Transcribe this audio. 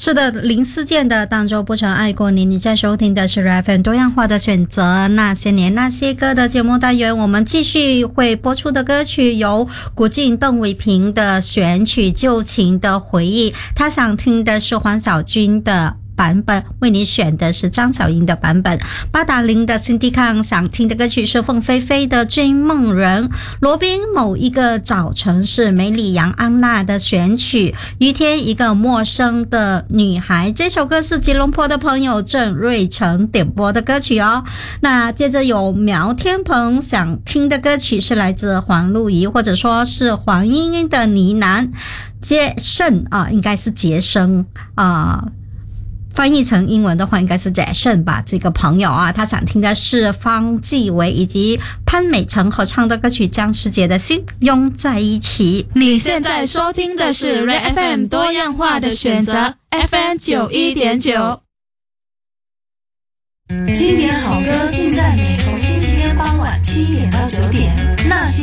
是的，零四件的当周不曾爱过你，你在收听的是 FM 多样化的选择，那些年那些歌的节目单元，我们继续会播出的歌曲由古晋邓伟平的选曲《旧情的回忆》，他想听的是黄小军的版本，为你选的是张小英的版本。八达岭的 Cindy Kang 想听的歌曲是凤飞飞的追梦人。罗宾某一个早晨是梅里杨安娜的选曲，于天一个陌生的女孩，这首歌是吉隆坡的朋友郑瑞成点播的歌曲哦。那接着有苗天鹏想听的歌曲是来自黄露仪或者说是黄莺莺的呢喃。杰胜应该是杰生翻译成英文的话应该是Jason吧，这个朋友他想听的是方季韦以及潘美辰合唱的歌曲《将世界的心拥在一起》。 你现在收听的是 Red FM 多样化的选择 FM 91.9， 经典好歌尽在每逢